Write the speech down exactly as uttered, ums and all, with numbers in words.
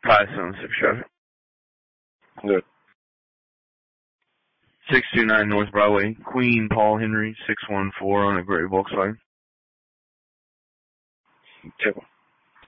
five seven six traffic. Good. six two nine North Broadway, Queen Paul Henry, six one four on a gray Volkswagen. Tip.